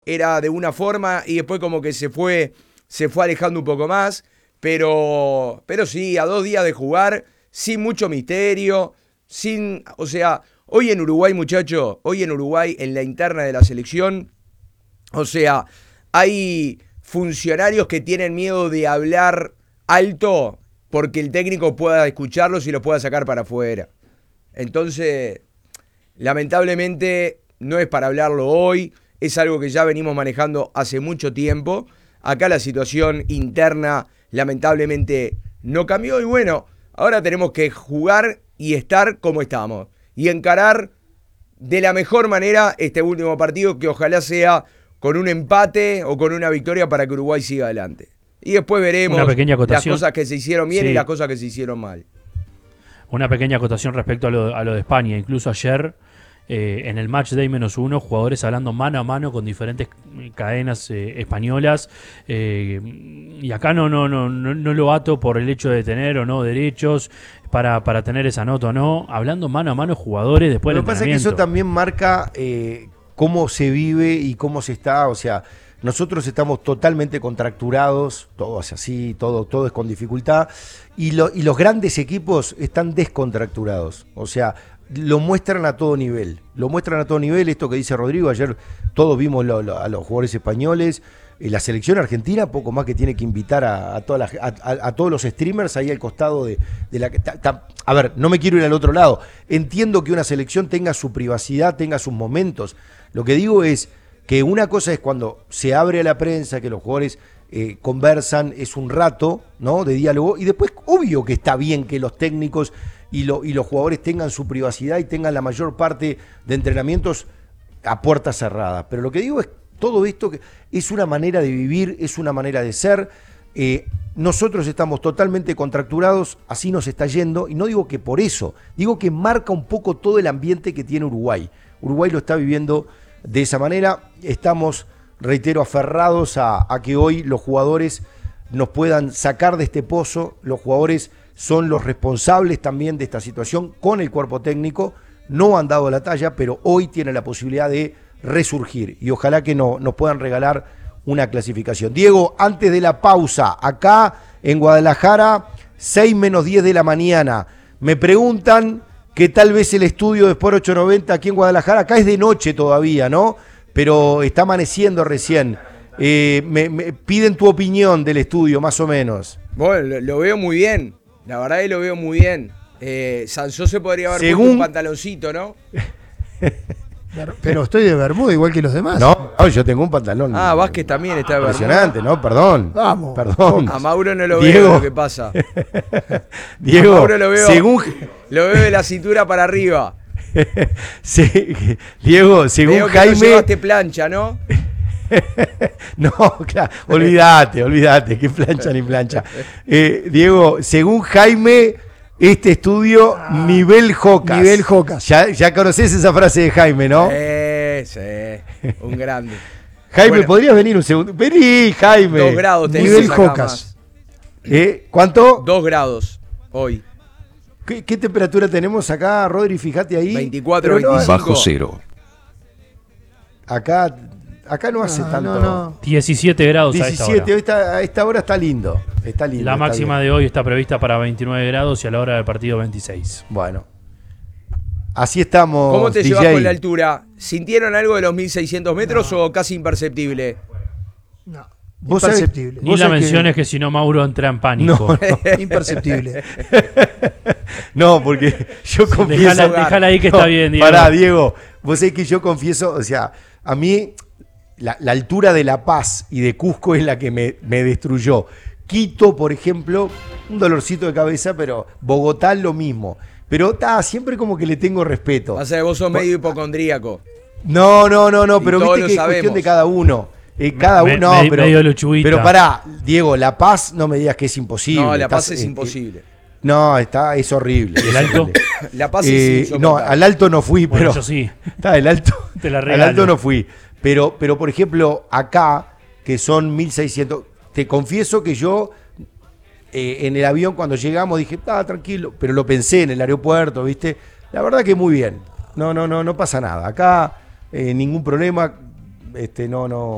era de una forma y después como que se fue alejando un poco más. Pero sí, a 2 días de jugar, sin mucho misterio, o sea, hoy en Uruguay, muchachos, en la interna de la selección, o sea, hay funcionarios que tienen miedo de hablar alto porque el técnico pueda escucharlos y los pueda sacar para afuera. Entonces, lamentablemente, no es para hablarlo hoy, es algo que ya venimos manejando hace mucho tiempo. Acá la situación interna, lamentablemente, no cambió y bueno, ahora tenemos que jugar y estar como estamos y encarar de la mejor manera este último partido, que ojalá sea con un empate o con una victoria para que Uruguay siga adelante. Y después veremos las cosas que se hicieron bien y las cosas que se hicieron mal. Una pequeña acotación respecto a lo de España. Incluso ayer, en el match day -1, jugadores hablando mano a mano con diferentes cadenas españolas. Y acá no lo ato por el hecho de tener o no derechos para tener esa nota o no. Hablando mano a mano jugadores después del entrenamiento. Lo que pasa es que eso también marca cómo se vive y cómo se está. O sea, nosotros estamos totalmente contracturados, todo es así, todo es con dificultad. Y los grandes equipos están descontracturados. O sea, lo muestran a todo nivel. Esto que dice Rodrigo, ayer todos vimos a los jugadores españoles. La selección argentina, poco más que tiene que invitar a todos los streamers ahí al costado de la... A ver, no me quiero ir al otro lado. Entiendo que una selección tenga su privacidad, tenga sus momentos. Lo que digo es que una cosa es cuando se abre a la prensa, que los jugadores conversan, es un rato, ¿no?, de diálogo, y después obvio que está bien que los técnicos y los jugadores tengan su privacidad y tengan la mayor parte de entrenamientos a puerta cerrada. Pero lo que digo es todo esto que es una manera de vivir, es una manera de ser. Nosotros estamos totalmente contracturados, así nos está yendo, y no digo que por eso, digo que marca un poco todo el ambiente que tiene Uruguay. Uruguay lo está viviendo de esa manera. Estamos, reitero, aferrados a que hoy los jugadores nos puedan sacar de este pozo. Los jugadores son los responsables también de esta situación con el cuerpo técnico. No han dado la talla, pero hoy tienen la posibilidad de resurgir y ojalá que nos puedan regalar una clasificación. Diego, antes de la pausa, acá en Guadalajara, 6 menos 10 de la mañana, me preguntan que tal vez el estudio de Sport 890 aquí en Guadalajara, acá es de noche todavía, ¿no? Pero está amaneciendo recién. Me piden tu opinión del estudio, más o menos. Bueno, lo veo muy bien, la verdad que lo veo muy bien. Sansó se podría haber puesto un pantaloncito, ¿no? Pero estoy de bermuda igual que los demás. No, yo tengo un pantalón. Vázquez también está de bermuda. Impresionante, ¿no? Perdón. Vamos. Perdón. A Mauro no lo Diego, veo lo que pasa. Diego, a Mauro lo veo de la cintura para arriba. Sí, Diego, según veo que Jaime. no llevaste plancha, ¿no? No, claro, olvídate, que plancha ni plancha. Diego, según Jaime, este estudio, nivel Jocas. Nivel Jocas. Ya conoces esa frase de Jaime, ¿no? Sí, un grande. Jaime, Bueno, ¿podrías venir un segundo? Vení, Jaime. 2 grados tenés Nivel acá Jocas. ¿Cuánto? 2 grados hoy. ¿Qué temperatura tenemos acá, Rodri? Fíjate ahí. 24, Pero 25. Bajo cero. Acá no hace tanto. No. 17 grados 17, a esta hora. a esta hora está lindo. La máxima de hoy está prevista para 29 grados y a la hora del partido 26. Bueno. Así estamos. ¿Cómo te DJ? llevas con la altura? ¿Sintieron algo de los 1600 metros o casi imperceptible? No. ¿Vos Imperceptible. Ni la menciones que si no Mauro entra en pánico. Imperceptible. No, porque yo confieso. Dejala ahí que está bien, Diego. Pará, Diego. Vos sabés que yo confieso, o sea, a mí la altura de La Paz y de Cusco es la que me destruyó. Quito, por ejemplo, un dolorcito de cabeza, pero Bogotá lo mismo. Pero siempre como que le tengo respeto. Pasa que vos sos medio hipocondríaco. No, Y pero todos viste lo que es sabemos. cuestión de cada uno. Cada uno, pero, medio lechuguita. pero pará, Diego, La Paz no me digas que es imposible. No, La Paz es imposible. No, es horrible. ¿El Alto? horrible. La Paz es No, al Alto no fui, Bueno, pero. yo sí. El Alto. Te la Al regalo. Alto no fui. Pero, por ejemplo, acá, que son 1600, te confieso que yo en el avión cuando llegamos dije, tranquilo, pero lo pensé en el aeropuerto, ¿viste? La verdad que muy bien. No pasa nada. Acá ningún problema. No